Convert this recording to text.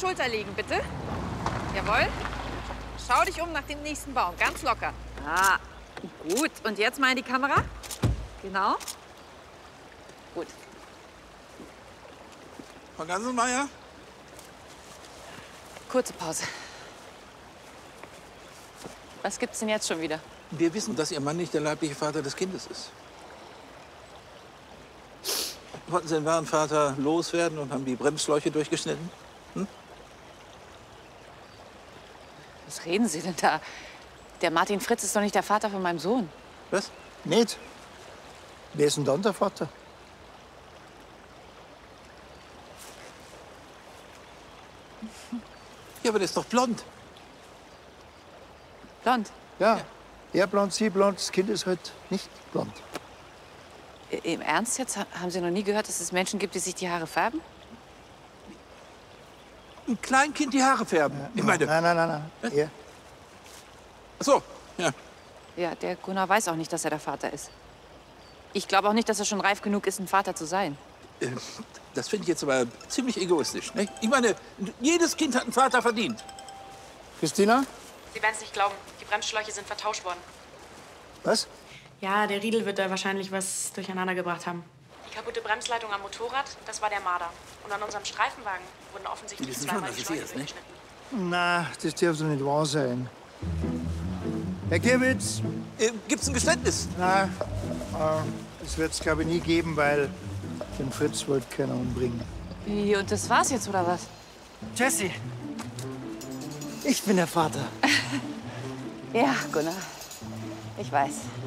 Schulter legen, bitte. Jawohl. Schau dich um nach dem nächsten Baum. Ganz locker. Ah, gut. Und jetzt mal in die Kamera. Genau. Gut. Frau Ganselmeier? Kurze Pause. Was gibt's denn jetzt schon wieder? Wir wissen, dass Ihr Mann nicht der leibliche Vater des Kindes ist. Wollten Sie den wahren Vater loswerden und haben die Bremsschläuche durchgeschnitten? Hm? Was reden Sie denn da? Der Martin Fritz ist doch nicht der Vater von meinem Sohn. Was? Nicht? Wer ist denn dann der Vater? Ja, aber der ist doch blond. Blond. Ja. Er blond, sie blond, das Kind ist halt nicht blond. Im Ernst jetzt? Haben Sie noch nie gehört, dass es Menschen gibt, die sich die Haare färben? Ein Kleinkind die Haare färben. Ich meine. Nein. Er. Ach so, ja. Ja, der Gunnar weiß auch nicht, dass er der Vater ist. Ich glaube auch nicht, dass er schon reif genug ist, ein Vater zu sein. Das finde ich jetzt aber ziemlich egoistisch. Ne? Ich meine, jedes Kind hat einen Vater verdient. Christina? Sie werden es nicht glauben. Die Bremsschläuche sind vertauscht worden. Was? Ja, der Riedel wird da wahrscheinlich was durcheinander gebracht haben. Die kaputte Bremsleitung am Motorrad, das war der Marder. Und an unserem Streifenwagen wurden offensichtlich wissen zweimal schon, die dass es Schläuche hier ist, ne? durchgeschnitten. Na, das darf doch nicht wahr sein. Herr Kirwitz? Gibt's ein Geständnis? Na, das wird es, glaube ich, nie geben, weil den Fritz wollte keiner umbringen. Wie, und das war's jetzt, oder was? Jessie, ich bin der Vater. Ja, Gunnar. Ich weiß.